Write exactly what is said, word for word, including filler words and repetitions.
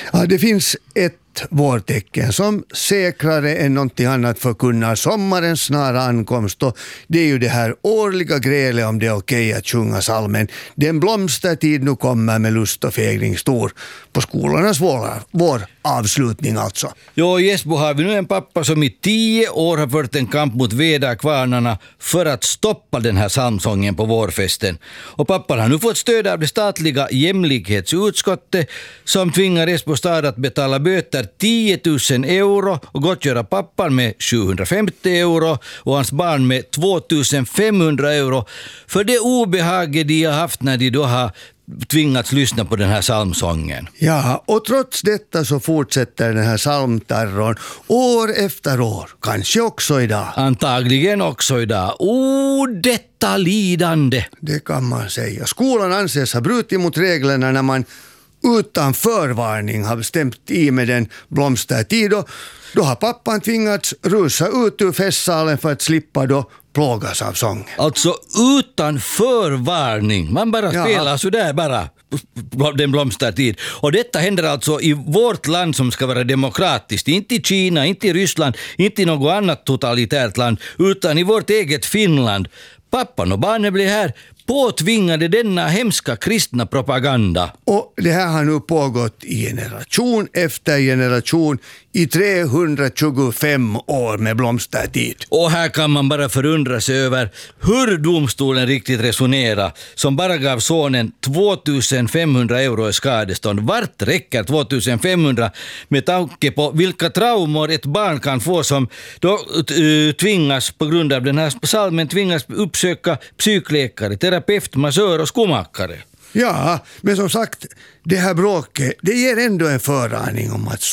Ja, det finns ett vårtecken som säkrare än någonting annat förkunnar sommarens snara ankomst, och det är ju det här årliga grälet om det är okej att sjunga salmen Den blomstertid nu kommer med lust och fägring stor på skolornas vår, vår avslutning alltså. Jo, i Esbo har vi nu en pappa som i tio år har fört en kamp mot väderkvarnarna för att stoppa den här psalmsången på vårfesten. Och pappan har nu fått stöd av det statliga jämlikhetsutskottet som tvingar Esbo stad att betala böter tio tusen euro och gottgöra pappan med sjuhundrafemtio euro och hans barn med två tusen femhundra euro för det obehag de har haft när de då har tvingats lyssna på den här psalmsången. Ja, och trots detta så fortsätter den här psalmterrorn år efter år, kanske också idag. Antagligen också idag. O, detta lidande! Det kan man säga. Skolan anses ha brutit mot reglerna när man utan förvarning har bestämt i med den blomstertid, och då har pappan tvingats rusa ut ur festsalen för att slippa då plågas av sången. Alltså utan förvarning. Man bara Ja. spelar så där bara den blomstertid. Och detta händer alltså i vårt land som ska vara demokratiskt. Inte i Kina, inte i Ryssland, inte i något annat totalitärt land, utan i vårt eget Finland. Pappan och barnen blir här påtvingade denna hemska kristna propaganda. Och det här har nu pågått i generation efter generation i trehundratjugofem år med blomstertid. Och här kan man bara förundra sig över hur domstolen riktigt resonerar, som bara gav sonen två tusen femhundra euro i skadestånd. Vart räcker två tusen femhundra med tanke på vilka traumor ett barn kan få som då uh, tvingas på grund av den här psalmen tvingas uppsöka psykläkare, terapeut, massör och skomakare. Ja, men som sagt, det här bråket, det ger ändå en föraning om att